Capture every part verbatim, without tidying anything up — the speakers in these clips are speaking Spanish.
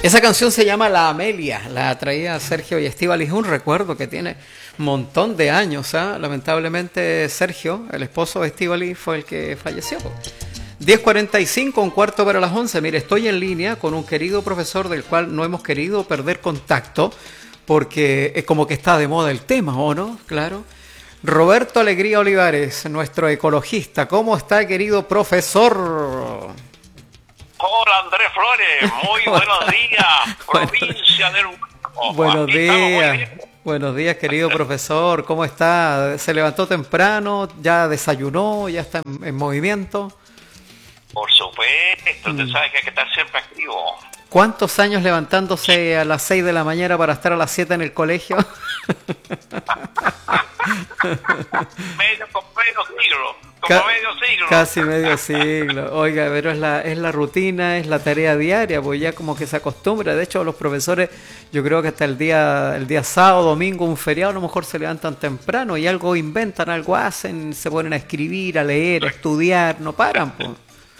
Esa canción se llama La Amelia, la traía Sergio y Estíbaliz, es un recuerdo que tiene un montón de años, ¿eh? Lamentablemente Sergio, el esposo de Estíbaliz, fue el que falleció. diez cuarenta y cinco, un cuarto para las once. Mire, estoy en línea con un querido profesor del cual no hemos querido perder contacto, porque es como que está de moda el tema, ¿o no? Claro. Roberto Alegría Olivares, nuestro ecologista. ¿Cómo está, querido profesor? Hola, Andrés Flores, muy buenos días, provincia del Huasco. Buenos días, buenos días, querido profesor, ¿cómo está? ¿Se levantó temprano? ¿Ya desayunó? ¿Ya está en, en movimiento? Por supuesto, mm. Tú sabes que hay que estar siempre activo. ¿Cuántos años levantándose a las seis de la mañana para estar a las siete en el colegio? medio, como medio siglo, como Ca medio siglo. Casi medio siglo. Oiga, pero es la, es la rutina, es la tarea diaria, pues ya como que se acostumbra. De hecho, los profesores, yo creo que hasta el día, el día sábado, domingo, un feriado, a lo mejor se levantan temprano y algo inventan, algo hacen, se ponen a escribir, a leer, a estudiar, no paran, pues.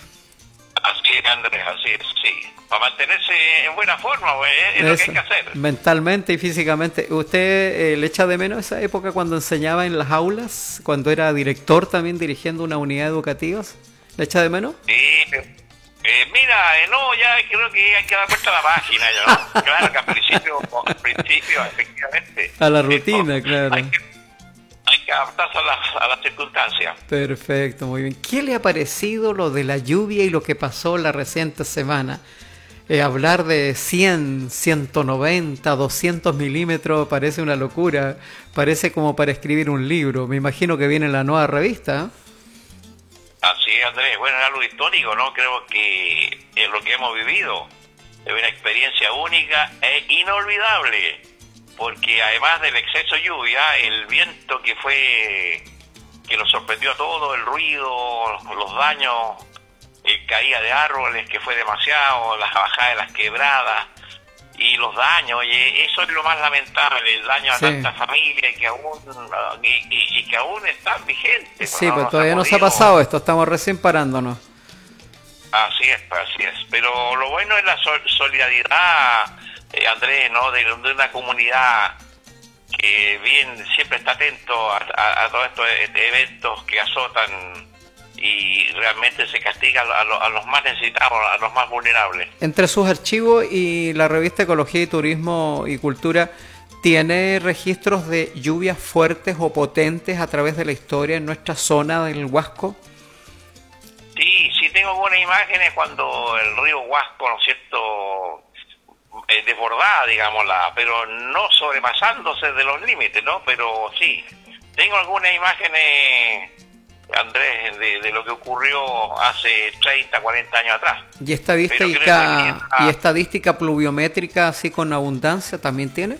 Así es, Andrés, así es, sí. Para mantenerse en buena forma, pues, es Eso, lo que hay que hacer. Mentalmente y físicamente. ¿Usted eh, le echa de menos esa época cuando enseñaba en las aulas? Cuando era director también dirigiendo una unidad educativa. ¿Le echa de menos? Sí, eh, mira, eh, no, ya creo que hay que dar vuelta a la página. Ya, ¿no? Claro que al principio, al principio, efectivamente. A la rutina, eh, claro. Hay que, hay que adaptarse a las, a las circunstancias. Perfecto, muy bien. ¿Qué le ha parecido lo de la lluvia y lo que pasó la reciente semana? Eh, hablar de cien, ciento noventa, doscientos milímetros parece una locura, parece como para escribir un libro. Me imagino que viene la nueva revista. Así es, Andrés. Bueno, es algo histórico, ¿no? Creo que es lo que hemos vivido. Es una experiencia única e inolvidable, porque además del exceso de lluvia, el viento que fue, que nos sorprendió a todos, el ruido, los daños, el caída de árboles que fue demasiado, las bajadas de las quebradas y los daños, oye, eso es lo más lamentable, el daño a sí. tantas familias que aún y, y, y que aún están vigentes. Sí, pero no todavía no se ha pasado esto, estamos recién parándonos. Así es, así es, pero lo bueno es la solidaridad, eh, Andrés, ¿no? De, de una comunidad que bien siempre está atento a, a, a todos estos eventos que azotan y realmente se castiga a, lo, a los más necesitados, a los más vulnerables. Entre sus archivos y la revista Ecología y Turismo y Cultura, ¿tiene registros de lluvias fuertes o potentes a través de la historia en nuestra zona del Huasco? Sí, sí tengo buenas imágenes cuando el río Huasco, ¿no es cierto?, eh, desbordada, digámosla, pero no sobrepasándose de los límites, ¿no? Pero sí, tengo algunas imágenes, Andrés, de, de lo que ocurrió hace treinta, cuarenta años atrás. ¿Y estadística, que... ¿y estadística pluviométrica así con abundancia también tiene?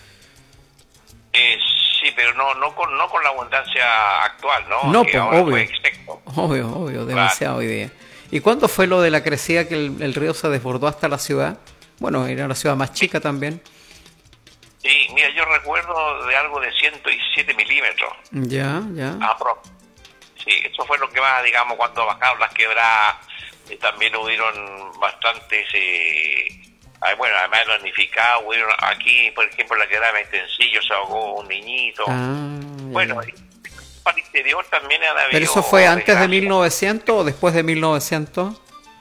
Eh, sí, pero no no con no con la abundancia actual, ¿no? No, que pues, obvio, obvio, obvio, demasiado claro. Hoy día. ¿Y cuándo fue lo de la crecida que el, el río se desbordó hasta la ciudad? Bueno, era una ciudad más chica también. Sí, mira, yo recuerdo de algo de ciento siete milímetros. Ya, ya. Ah, pero... Sí, eso fue lo que más, digamos, cuando bajaron las quebradas, eh, también hubieron bastantes, eh, bueno, además de los damnificados, hubieron aquí, por ejemplo, la quebrada de Maitencillo se ahogó un niñito. Ah, bueno, para el interior también han habido... ¿Pero eso fue antes de mil novecientos o después de mil novecientos?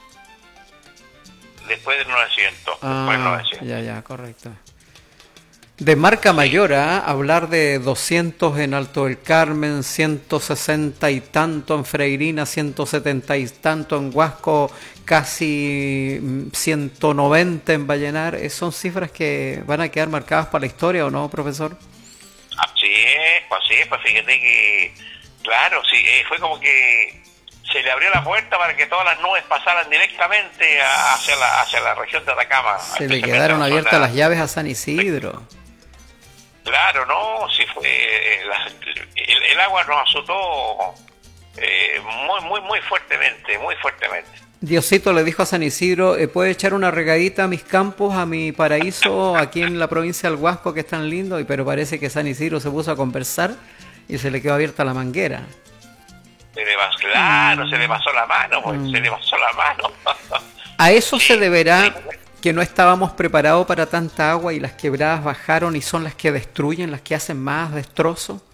Después de mil novecientos. Ah, después de novecientos. Ya, ya, correcto. De marca mayor, ¿eh? Hablar de doscientos en Alto del Carmen, ciento sesenta y tanto en Freirina, ciento setenta y tanto en Huasco, casi ciento noventa en Vallenar, ¿son cifras que van a quedar marcadas para la historia o no, profesor? Así es, así es, pues fíjate que, claro, sí, fue como que se le abrió la puerta para que todas las nubes pasaran directamente hacia la, hacia la región de Atacama. Se le quedaron abiertas las llaves a San Isidro. Claro, no, sí fue, la, el, el agua nos azotó eh, muy, muy, muy fuertemente, muy fuertemente. Diosito le dijo a San Isidro, eh, ¿puede echar una regadita a mis campos, a mi paraíso, aquí en la provincia del Huasco, que es tan lindo? Y pero parece que San Isidro se puso a conversar y se le quedó abierta la manguera. Se le pasó, claro, mm. se le pasó la mano, pues, mm. se le pasó la mano. A eso sí, se deberá... Sí. que no estábamos preparados para tanta agua y las quebradas bajaron y son las que destruyen, las que hacen más destrozo.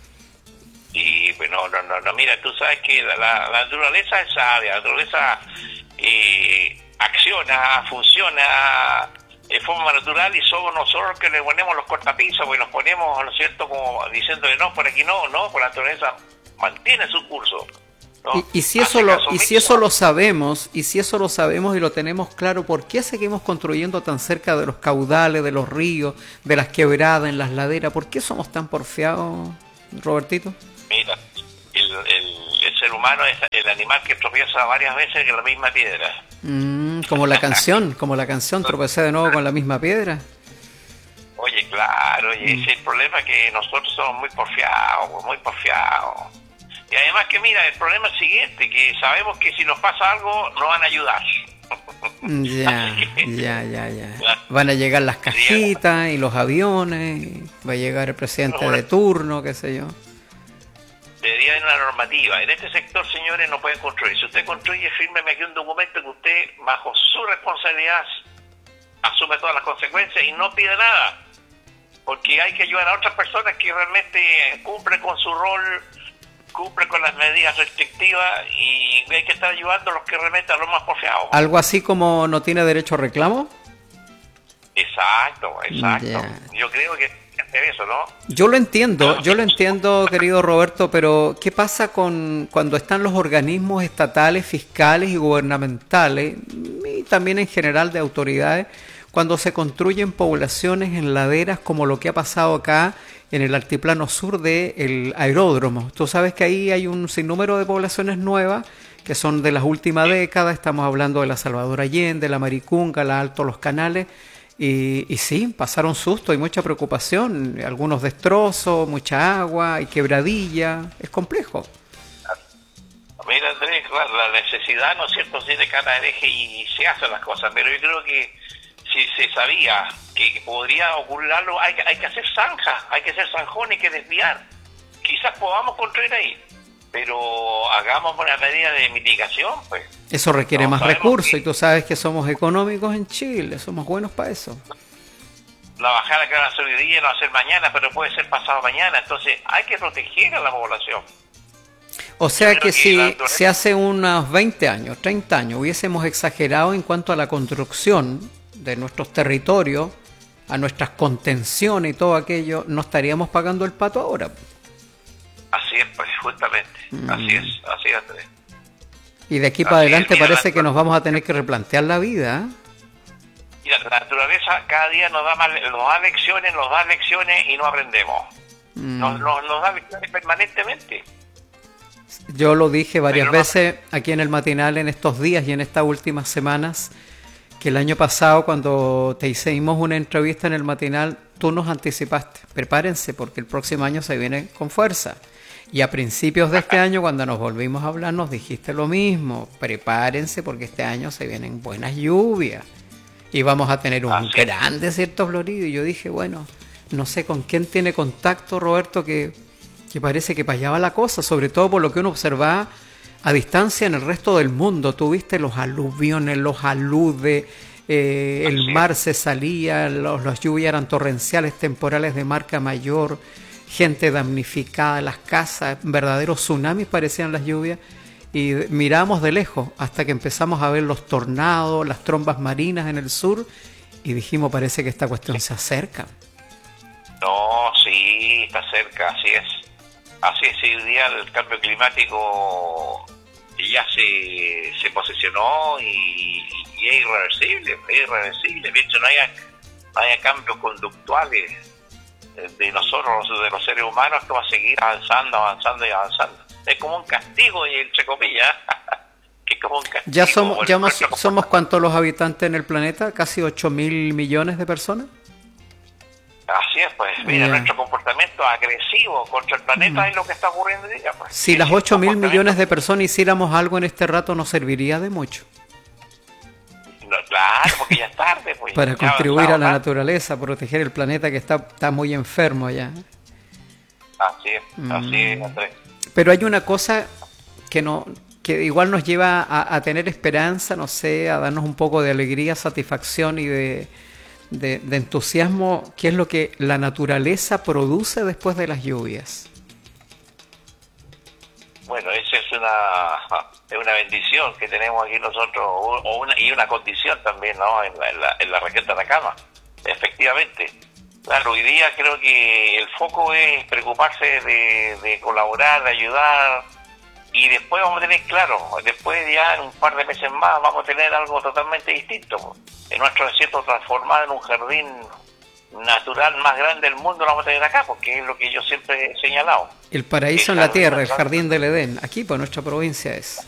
Y pues no, no, no, no, mira, tú sabes que la, la, la naturaleza es sabia, la naturaleza eh, acciona, funciona de forma natural y somos nosotros que le ponemos los cortapisos, pues nos ponemos, ¿no es cierto?, como diciendo que no, por aquí no, no, pues la naturaleza mantiene su curso. ¿No? Y, y si eso lo y si eso lo sabemos y si eso lo sabemos y lo tenemos claro, ¿por qué seguimos construyendo tan cerca de los caudales, de los ríos, de las quebradas, en las laderas? ¿Por qué somos tan porfiados, Robertito? Mira, el, el, el ser humano es el animal que tropieza varias veces en la misma piedra. Mm, como la canción, como la canción, tropecé de nuevo con la misma piedra. Oye, claro, oye, ese es el problema, que nosotros somos muy porfiados, muy porfiados. Y además que mira, el problema es el siguiente, que sabemos que si nos pasa algo nos van a ayudar. Ya, ya, ya, ya. Van a llegar las cajitas y los aviones, va a llegar el presidente de turno, qué sé yo. Debería haber una normativa. En este sector, señores, no pueden construir. Si usted construye, fírmeme aquí un documento que usted, bajo su responsabilidad, asume todas las consecuencias y no pide nada. Porque hay que ayudar a otras personas que realmente cumplen con su rol, cumple con las medidas restrictivas, y hay que estar ayudando a los que realmente a los más porfiados. ¿Algo así como no tiene derecho a reclamo? Exacto, exacto. Yeah. Yo creo que es eso, ¿no? Yo lo entiendo, yo lo entiendo, querido Roberto, pero ¿qué pasa con cuando están los organismos estatales, fiscales y gubernamentales, y también en general de autoridades, cuando se construyen poblaciones en laderas como lo que ha pasado acá en el altiplano sur del aeródromo? Tú sabes que ahí hay un sinnúmero de poblaciones nuevas que son de las últimas décadas, estamos hablando de la Salvador Allende, la Maricunga, la Alto Los Canales, y, y sí, pasaron susto y mucha preocupación, algunos destrozos, mucha agua y quebradilla, es complejo. Mira, Andrés, claro, la necesidad, ¿no es cierto?, sí, de cada eje y se hacen las cosas, pero yo creo que si se sabía que podría ocurrir algo, hay, hay que hacer zanjas, hay que hacer zanjones, hay que desviar. Quizás podamos construir ahí, pero hagamos una medida de mitigación, pues. Eso requiere no, más recursos, que, y tú sabes que somos económicos en Chile, somos buenos para eso. La bajada que van a hacer hoy día no va a ser mañana, pero puede ser pasado mañana, entonces hay que proteger a la población. O sea que, que si naturaleza... se hace unos veinte años, treinta años, hubiésemos exagerado en cuanto a la construcción de nuestros territorios, a nuestras contenciones y todo aquello, no estaríamos pagando el pato ahora. Así es, pues, justamente, mm. así es, así es, Andrés. Y de aquí para así adelante es, mira, parece la... que nos vamos a tener que replantear la vida. Mira, la naturaleza cada día nos da, más, nos da lecciones, nos da lecciones y no aprendemos. Mm. Nos, nos, nos da lecciones permanentemente. Yo lo dije varias Pero veces no... aquí en el matinal en estos días y en estas últimas semanas, que el año pasado cuando te hicimos una entrevista en el matinal, tú nos anticipaste, prepárense porque el próximo año se viene con fuerza. Y a principios de este año, cuando nos volvimos a hablar, nos dijiste lo mismo, prepárense porque este año se vienen buenas lluvias y vamos a tener un Así. gran desierto florido. Y yo dije, bueno, no sé con quién tiene contacto Roberto, que, que parece que para allá va la cosa, sobre todo por lo que uno observa a distancia en el resto del mundo. Tuviste los aluviones, los aludes, eh, el mar se salía, los, las lluvias eran torrenciales, temporales de marca mayor, gente damnificada, las casas, verdaderos tsunamis parecían las lluvias, y miramos de lejos hasta que empezamos a ver los tornados, las trombas marinas en el sur, y dijimos, parece que esta cuestión se acerca. No, sí, está cerca, así es. Así es, hoy día el cambio climático ya se, se posicionó y, y es irreversible, es irreversible. De hecho, no haya, no haya cambios conductuales de nosotros, de los seres humanos, que va a seguir avanzando, avanzando y avanzando. Es como un castigo, y entre comillas, que es como un castigo. ¿Ya somos, ya somos, somos cuántos los habitantes en el planeta? ¿Casi ocho mil millones de personas? Así es, pues, mira, yeah. nuestro comportamiento agresivo contra el planeta mm. es lo que está ocurriendo hoy día, pues. Si las ocho mil millones de personas hiciéramos algo en este rato, nos serviría de mucho. No, claro, porque ya es tarde, pues. Para contribuir a la ¿no? naturaleza, proteger el planeta que está, está muy enfermo allá. Así es, mm. así es, Andrés. Pero hay una cosa que no, que igual nos lleva a, a tener esperanza, no sé, a darnos un poco de alegría, satisfacción y de, de, de entusiasmo, qué es lo que la naturaleza produce después de las lluvias. Bueno, esa es una es una bendición que tenemos aquí nosotros, o una, y una condición también, ¿no? En la, en la, en la región de Atacama, efectivamente. Claro, hoy día creo que el foco es preocuparse de, de colaborar, de ayudar, y después vamos a tener, claro, después ya en un par de meses más vamos a tener algo totalmente distinto. En nuestro desierto transformado en un jardín natural más grande del mundo lo vamos a tener acá, porque es lo que yo siempre he señalado. El paraíso en la tierra, el jardín del Edén, aquí por nuestra provincia es.